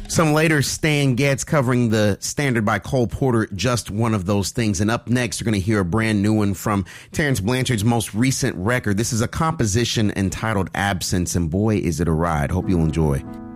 Some later, Stan Getz covering The Standard by Cole Porter, Just One of Those Things. And up next, you're going to hear a brand new one from Terrence Blanchard's most recent record. This is a composition entitled Absence, and boy, is it a ride. Hope you'll enjoy.